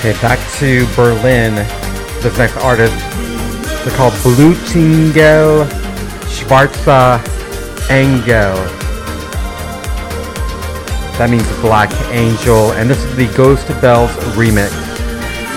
Okay, back to Berlin. This next artist, they're called Blutingel Schwarzer Engel. That means Black Angel, and this is the Ghost Bells remix.